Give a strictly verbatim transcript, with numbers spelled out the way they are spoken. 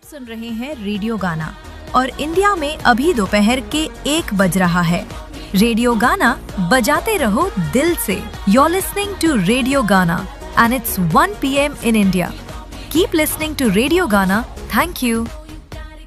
सुन रहे हैं रेडियो गाना और इंडिया में अभी दोपहर के एक बज रहा है। रेडियो गाना बजाते रहो दिल से। You're listening to रेडियो गाना and it's one p m in India. Keep listening to radio गाना. Thank you.